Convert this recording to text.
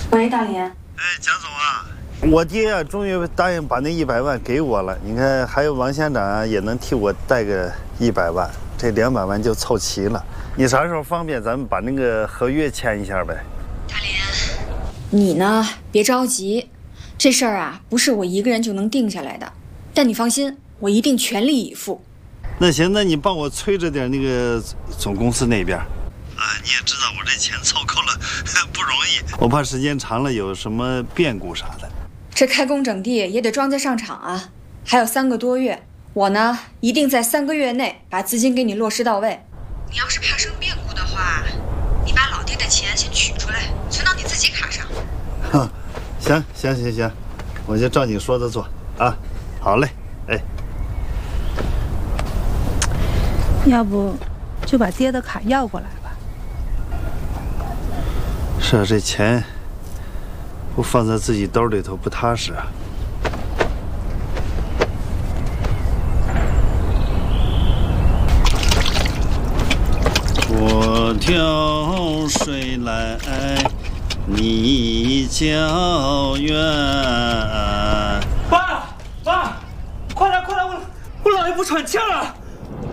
喂，大林。 蒋总啊，我爹啊，终于答应把那100万给我了。你看，还有王县长啊，也能替我贷个100万，这200万就凑齐了。你啥时候方便，咱们把那个合约签一下呗。 大林，你呢，别着急，这事儿啊，不是我一个人就能定下来的。但你放心，我一定全力以赴。 那行，那你帮我催着点那个总公司那边。你也知道我这钱凑够了不容易，我怕时间长了有什么变故啥的。 这开工整地也得庄稼上场啊，还有3个多月，我呢一定在3个月内把资金给你落实到位。你要是怕生变故的话，你把老爹的钱先取出来，存到你自己卡上。 行，我就照你说的做啊。好嘞， 要不就把爹的卡要过来吧。 是啊，这钱不放在自己兜里头不踏实啊。我挑水来，你叫远。 爸，快点，我老爷不喘气儿了。